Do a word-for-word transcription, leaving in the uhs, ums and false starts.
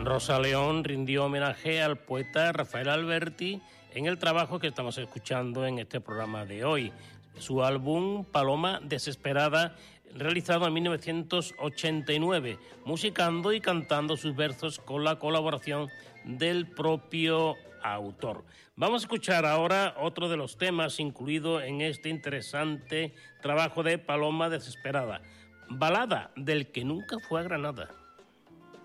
Rosa León rindió homenaje al poeta Rafael Alberti en el trabajo que estamos escuchando en este programa de hoy. Su álbum Paloma Desesperada, realizado en mil novecientos ochenta y nueve, musicando y cantando sus versos con la colaboración del propio autor. Vamos a escuchar ahora otro de los temas incluido en este interesante trabajo de Paloma Desesperada, Balada del que nunca fue a Granada.